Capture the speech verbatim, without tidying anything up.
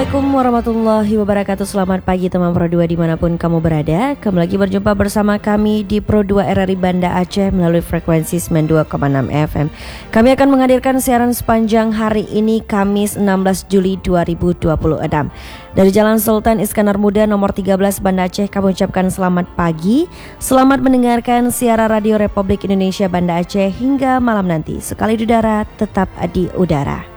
Assalamualaikum warahmatullahi wabarakatuh. Selamat pagi teman Pro dua dimanapun kamu berada. Kembali lagi berjumpa bersama kami di Pro dua R R I Banda Aceh melalui frekuensi sembilan puluh dua koma enam F M. Kami akan menghadirkan siaran sepanjang hari ini Kamis enam belas Juli dua ribu dua puluh enam. Dari Jalan Sultan Iskandar Muda nomor tiga belas Banda Aceh, kami ucapkan selamat pagi. Selamat mendengarkan siaran Radio Republik Indonesia Banda Aceh hingga malam nanti. Sekali di udara, tetap di udara.